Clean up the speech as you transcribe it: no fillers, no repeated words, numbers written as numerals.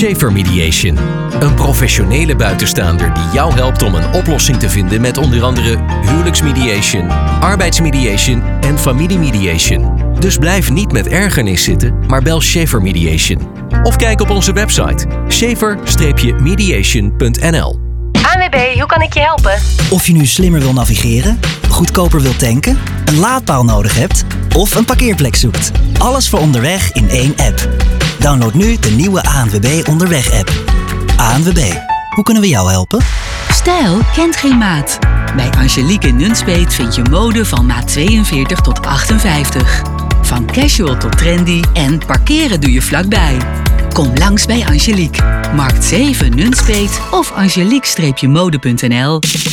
Schaefer Mediation. Een professionele buitenstaander die jou helpt om een oplossing te vinden met onder andere huwelijksmediation, arbeidsmediation en familiemediation. Dus blijf niet met ergernis zitten, maar bel Schaefer Mediation. Of kijk op onze website schaefer-mediation.nl. ANWB, hoe kan ik je helpen? Of je nu slimmer wil navigeren, goedkoper wil tanken, een laadpaal nodig hebt of een parkeerplek zoekt. Alles voor onderweg in één app. Download nu de nieuwe ANWB Onderweg-app. ANWB, hoe kunnen we jou helpen? Stijl kent geen maat. Bij Angelique in Nunspeet vind je mode van maat 42 tot 58. Van casual tot trendy en parkeren doe je vlakbij. Kom langs bij Angelique. Markt 7 Nunspeet of angelique-mode.nl.